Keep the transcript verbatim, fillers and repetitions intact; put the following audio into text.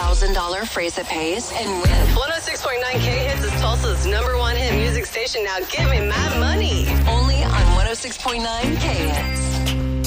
thousand dollars phrase it pays and win. one oh six point nine K Hits is Tulsa's number one hit music station. Now give me my money. Only on one oh six point nine K